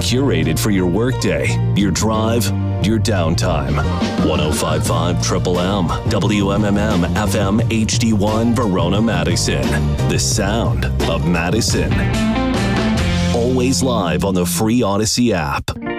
curated for your workday, your drive, your downtime. 105.5 Triple M, WMMM FM HD1 Verona, Madison. The sound of Madison. Always live on the free Odyssey app.